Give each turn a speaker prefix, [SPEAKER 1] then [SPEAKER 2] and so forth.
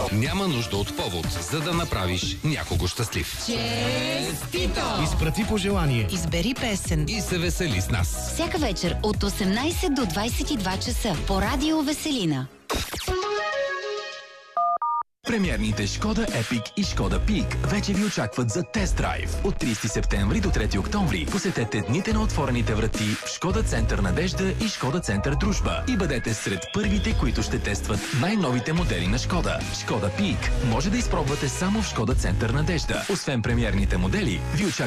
[SPEAKER 1] Няма нужда от повод, за да направиш някого щастлив.
[SPEAKER 2] Честито!
[SPEAKER 3] Изпрати пожелание.
[SPEAKER 2] Избери песен.
[SPEAKER 1] И се весели с нас.
[SPEAKER 4] Всяка вечер от 18 до 22 часа по Радио Веселина.
[SPEAKER 5] Премиерните Шкода Epic и Шкода Peak вече ви очакват за тест-драйв. От 30 септември до 3 октомври посетете дните на отворените врати в Шкода Център Надежда и Шкода Център Дружба и бъдете сред първите, които ще тестват най-новите модели на Шкода. Шкода Peak може да изпробвате само в Шкода Център Надежда. Освен премиерните модели, ви очакват